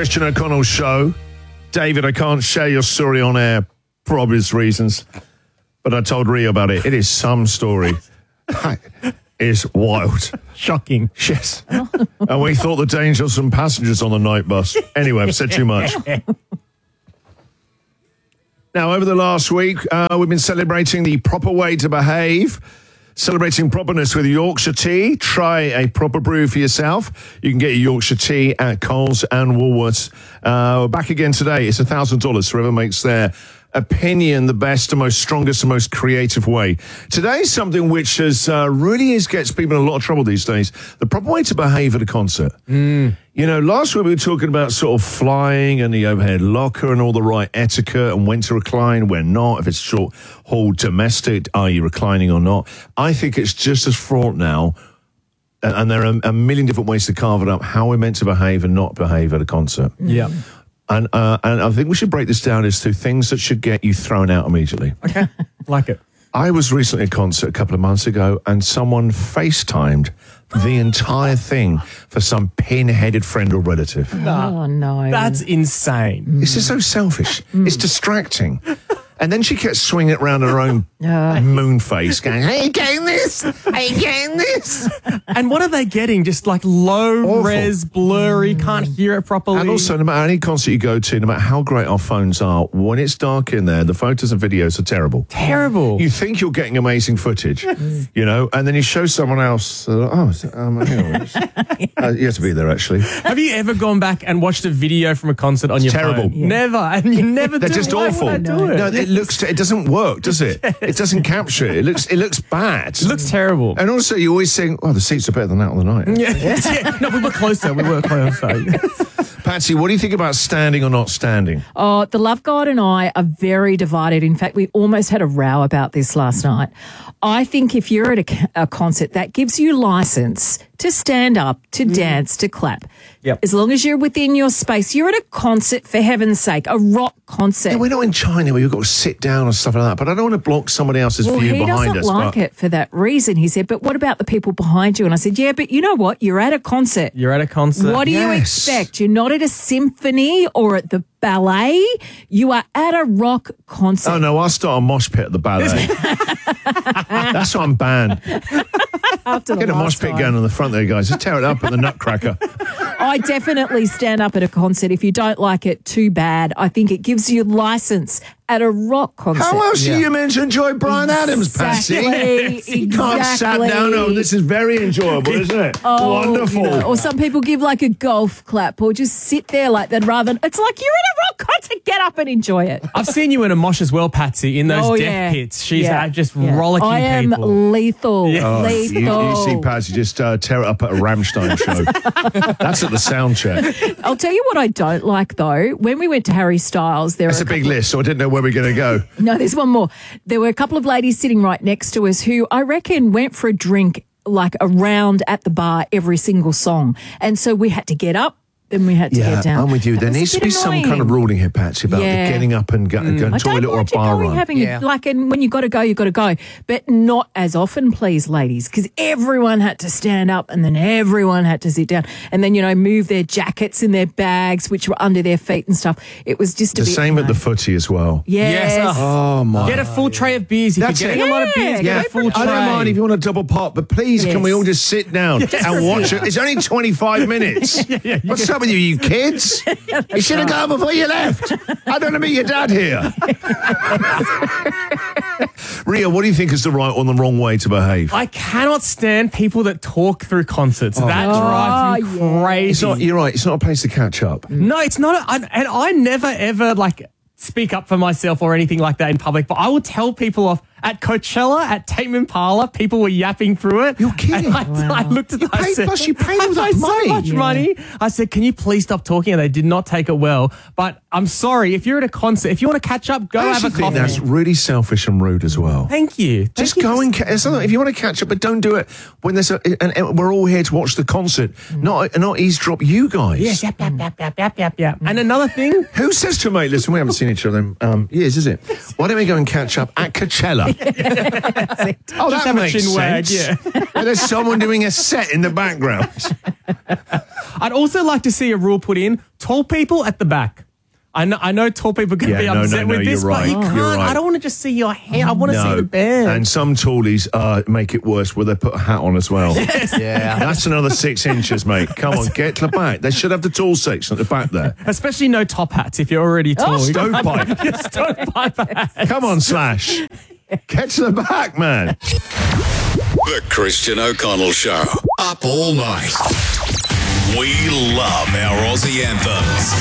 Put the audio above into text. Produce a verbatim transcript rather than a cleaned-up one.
Christian O'Connell show. David, I can't share your story on air for obvious reasons, but I told Ria about it. It is some story. It is wild. Shocking. Yes. And we thought the danger of some passengers on the night bus. Anyway, I've said too much. Now, over the last week, uh, we've been celebrating the proper way to behave, celebrating properness with Yorkshire tea. Try a proper brew for yourself. You can get your Yorkshire tea at Coles and Woolworths. Uh, we're back again today. It's one thousand dollars. Whoever makes their opinion the best, the most strongest, the most creative way. Today's something which has uh, really is gets people in a lot of trouble these days. The proper way to behave at a concert. Mm. You know, last week we were talking about sort of flying and the overhead locker and all the right etiquette and when to recline, when not, if it's short haul domestic, are you reclining or not? I think it's just as fraught now, and there are a million different ways to carve it up, how we're meant to behave and not behave at a concert. Yeah. And uh, and I think we should break this down as to things that should get you thrown out immediately. Okay, like it. I was recently at a concert a couple of months ago and someone FaceTimed the entire thing for some pin-headed friend or relative. Oh, no. That's insane. This is so selfish. It's distracting. And then she kept swinging it around her own Uh. moon face, going, "Are you getting this? Are you getting this?" And what are they getting? Just like low Awful. res, blurry, can't hear it properly. And also, no matter any concert you go to, no matter how great our phones are, when it's dark in there, the photos and videos are terrible. terrible. You think you're getting amazing footage, you know, and then you show someone else, uh, oh, is it, um, hang on. uh, you have to be there, actually. Have you ever gone back and watched a video from a concert on your terrible. phone? Yeah. Never. And you never They're do. just Why awful. would I do it? No, it looks, it doesn't work, does it? It doesn't capture it. It looks, it looks bad. It looks terrible. And also, you always think, oh, the seats are better than that on the night. Yeah. yeah. No, we were closer. We were closer. Patsy, what do you think about standing or not standing? Oh, the Love God and I are very divided. In fact, we almost had a row about this last night. I think if you're at a, a concert, that gives you license to stand up, to mm. dance, to clap. Yep. As long as you're within your space. You're at a concert, for heaven's sake, a rock concert. Yeah, we're not in China where you've got to sit down or stuff like that, but I don't want to block somebody else's well, view he behind doesn't us. like but it for that reason. He said, but what about the people behind you? And I said, yeah, but you know what? You're at a concert. You're at a concert. What do Yes. you expect? You're not at a symphony or at the ballet. You are at a rock concert. Oh, no, I'll start a mosh pit at the ballet. That's why I'm banned. After the Get a mosh last pit time. going on the front there, guys. Just tear it up at the Nutcracker. I definitely stand up at a concert. If you don't like it, too bad. I think it gives you license at a rock concert. How else Yeah. are you meant to enjoy Brian Adams, Patsy? Exactly, You can't sat exactly. down. Oh, this is very enjoyable, isn't it? Oh, Wonderful. you know, or some people give like a golf clap or just sit there like that rather than, it's like you're at a rock concert, get up and enjoy it. I've seen you in a mosh as well, Patsy, in those Oh, death yeah. pits. She's Yeah. uh, just Yeah. rollicking I am people. lethal. Oh, Lethal. you, you see Patsy just uh, tear it up at a Rammstein show. That's at the sound check. I'll tell you what I don't like though. When we went to Harry Styles, there That's were a big couple- list, so I didn't know where we we're going to go. No, there's one more. There were a couple of ladies sitting right next to us who I reckon went for a drink like around at the bar every single song. And so we had to get up, then we had to Yeah, get down. I'm with you. That There was a needs to bit be some annoying. kind of ruling here, Patsy, about Yeah. the getting up and go, going I toilet don't or a mind you bar going, run. having Yeah. a, like, and when you got to go, you got to go, but not as often, please, ladies, because everyone had to stand up and then everyone had to sit down, and then you know move their jackets and their bags, which were under their feet and stuff. It was just a The bit. same at the much. footy as well. Yes. Yes. Oh, my. Get a full tray of beers. If That's you're getting it. a lot of beers, Yeah, get Yeah, a full tray. I don't mind if you want a double pop, but please, Yes. can we all just sit down and watch it? It's only twenty-five minutes. What's up with you, you kids? You should have gone before you left. I don't want to meet your dad here. Ria, what do you think is the right or the wrong way to behave? I cannot stand people that talk through concerts. That Oh, drives me yeah. crazy. It's not, you're right, it's not a place to catch up. No, it's not. A, I, and I never ever like speak up for myself or anything like that in public. But I will tell people off at Coachella, at Tame Impala. People were yapping through it. You're kidding. And I, Wow. I looked at them. I paid- said, plus you paid I all that paid money. so much Yeah. money. I said, can you please stop talking? And they did not take it well. But I'm sorry. If you're at a concert, if you want to catch up, go I have actually a think coffee. that's really selfish and rude as well. Thank you. Thank Just you. go and ca- it's not- if you want to catch up, but don't do it when there's a. And, and we're all here to watch the concert, not not eavesdrop you guys. Yes, yap, yap, yap, yap, yap, yap, yap. And another thing, Who says to a mate, listen, we haven't seen each other in um, years, is it? Why don't we go and catch up at Coachella? Oh, that have a makes chin wag, sense. yeah. Yeah, there's someone doing a set in the background. I'd also like to see a rule put in: tall people at the back. I know, I know tall people can Yeah, be no, no, upset no, with this, you're but you right. can't. You're right. I don't want to just see your hair. I want to see No, the band. and some tallies uh, make it worse where they put a hat on as well. Yeah. That's another six inches, mate. Come on, get to the back. They should have the tall section at the back there. Especially no top hats if you're already tall. Stovepipe. Stovepipe hat. Come on, Slash. Get to the back, man. The Christian O'Connell Show. Up all night. We love our Aussie anthems.